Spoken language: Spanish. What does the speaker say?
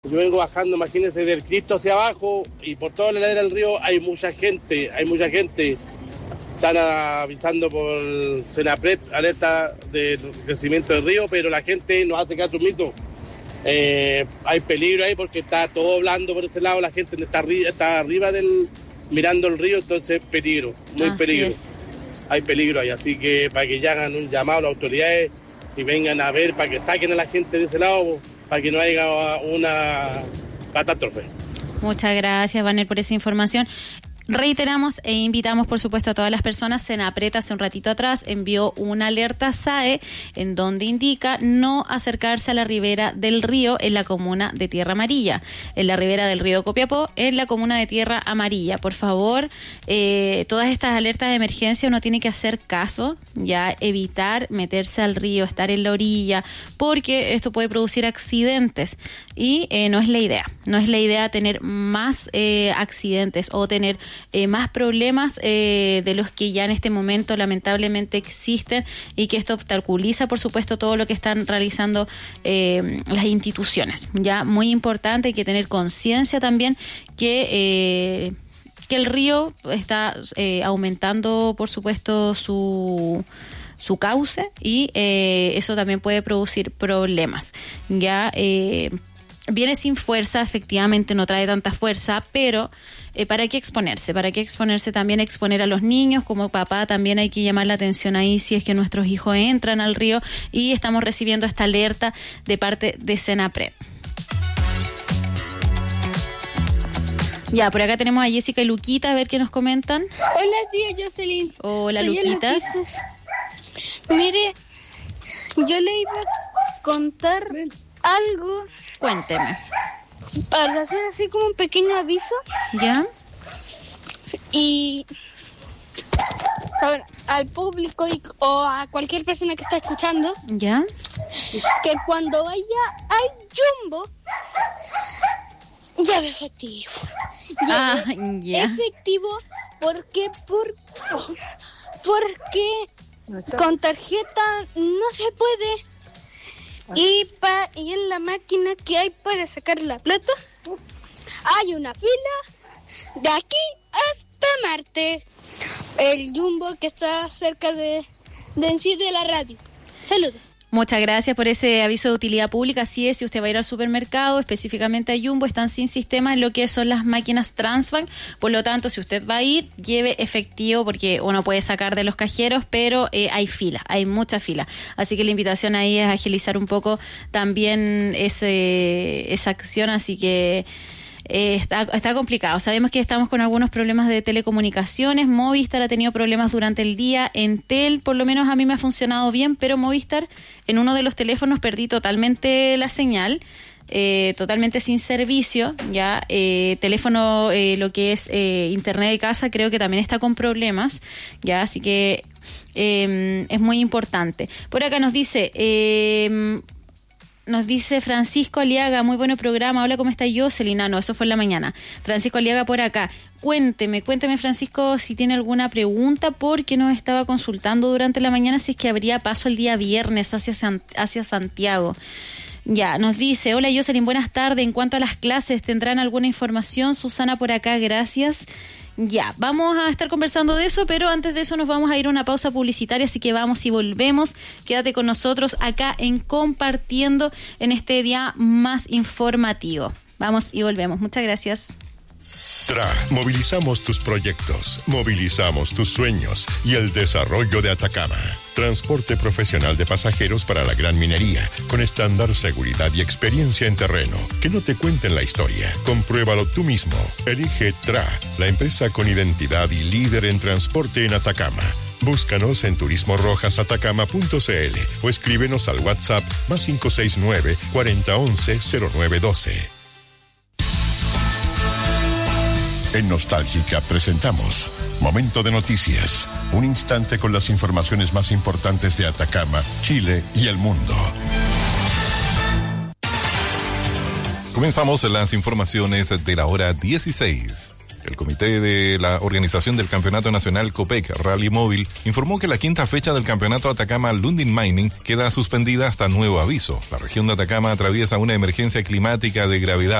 Yo vengo bajando, imagínense, del Cristo hacia abajo y por toda la ladera del río hay mucha gente. Están avisando por Senapred, alerta del crecimiento del río, pero la gente no hace caso omiso. Hay peligro ahí porque está todo blando por ese lado, la gente está arriba mirando el río, entonces peligro, muy peligro. Hay peligro ahí, así que para que ya hagan un llamado a las autoridades y vengan a ver, para que saquen a la gente de ese lado, para que no haya una catástrofe. Muchas gracias, Vanel, por esa información. Reiteramos e invitamos, por supuesto, a todas las personas. Senapred hace un ratito atrás envió una alerta SAE en donde indica no acercarse a la ribera del río en la comuna de Tierra Amarilla, en la ribera del río Copiapó, en la comuna de Tierra Amarilla. Por favor, todas estas alertas de emergencia uno tiene que hacer caso, ya evitar meterse al río, estar en la orilla, porque esto puede producir accidentes y no es la idea tener más accidentes o tener más problemas de los que ya en este momento lamentablemente existen, y que esto obstaculiza, por supuesto, todo lo que están realizando las instituciones. Ya muy importante, hay que tener conciencia también que el río está aumentando, por supuesto, su cauce, y eso también puede producir problemas. Ya viene sin fuerza, efectivamente no trae tanta fuerza, pero ¿para qué exponerse? ¿Para qué exponerse? También exponer a los niños. Como papá también hay que llamar la atención ahí si es que nuestros hijos entran al río, y estamos recibiendo esta alerta de parte de Senapred. Ya, por acá tenemos a Jessica y Luquita, a ver qué nos comentan. Hola, tía Jocelyn. Hola, Luquita. Mire, yo le iba a contar algo. Cuénteme. Para hacer así como un pequeño aviso. ¿Ya? Y al público o a cualquier persona que está escuchando. ¿Ya? Que cuando vaya al Jumbo, llave efectivo. Efectivo, porque con tarjeta no se puede. Y en la máquina que hay para sacar la plata, hay una fila de aquí hasta Marte. El Jumbo que está cerca de en sí de la radio. Saludos. Muchas gracias por ese aviso de utilidad pública. Así es, si usted va a ir al supermercado, específicamente a Jumbo, están sin sistema en lo que son las máquinas Transbank. Por lo tanto, si usted va a ir, lleve efectivo, porque uno puede sacar de los cajeros, pero hay fila, hay mucha fila. Así que la invitación ahí es agilizar un poco también esa acción, así que está complicado. Sabemos que estamos con algunos problemas de telecomunicaciones. Movistar ha tenido problemas durante el día. Entel, por lo menos a mí me ha funcionado bien, pero Movistar, en uno de los teléfonos perdí totalmente la señal, totalmente sin servicio. Ya teléfono, lo que es internet de casa, creo que también está con problemas. Ya, así que es muy importante. Por acá nos dice Francisco Aliaga, muy buen programa. Hola, ¿cómo está Jocelyn? No, eso fue en la mañana. Francisco Aliaga por acá. Cuénteme, Francisco, si tiene alguna pregunta, porque nos estaba consultando durante la mañana si es que habría paso el día viernes hacia Santiago. Ya, nos dice, hola Jocelyn, buenas tardes. En cuanto a las clases, ¿tendrán alguna información? Susana por acá, gracias. Ya, vamos a estar conversando de eso, pero antes de eso nos vamos a ir a una pausa publicitaria, así que vamos y volvemos. Quédate con nosotros acá en Compartiendo, en este día más informativo. Vamos y volvemos. Muchas gracias. Movilizamos tus proyectos, movilizamos tus sueños y el desarrollo de Atacama. Transporte profesional de pasajeros para la gran minería, con estándar, seguridad y experiencia en terreno. Que no te cuenten la historia. Compruébalo tú mismo. Elige TRA, la empresa con identidad y líder en transporte en Atacama. Búscanos en turismorojasatacama.cl o escríbenos al WhatsApp +569 4011 0912. En Nostálgica presentamos Momento de Noticias, un instante con las informaciones más importantes de Atacama, Chile y el mundo. Comenzamos las informaciones de la hora 16. El comité de la organización del Campeonato Nacional COPEC Rally Móvil informó que la quinta fecha del Campeonato Atacama Lundin Mining queda suspendida hasta nuevo aviso. La región de Atacama atraviesa una emergencia climática de gravedad.